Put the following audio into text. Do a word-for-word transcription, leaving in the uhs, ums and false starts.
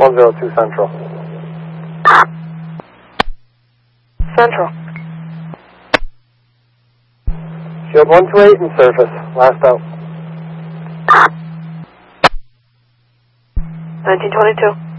one zero two Central. Central. Shield one two eight and surface. Last out. nineteen twenty-two.